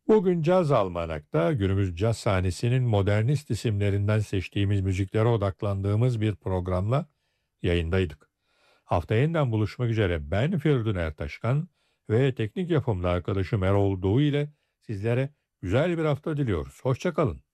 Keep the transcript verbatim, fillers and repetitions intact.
Bugün Caz Almanak'ta günümüz caz sahnesinin modernist isimlerinden seçtiğimiz müziklere odaklandığımız bir programla yayındaydık. Haftaya yeniden buluşmak üzere ben Feridun Ertaşkan ve teknik yapımda arkadaşım Erol Doğu ile sizlere güzel bir hafta diliyoruz. Hoşçakalın.